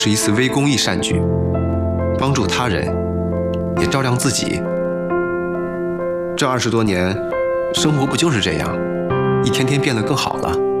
是一次微公益善举，帮助他人，也照亮自己。这20多年，生活不就是这样，一天天变得更好了？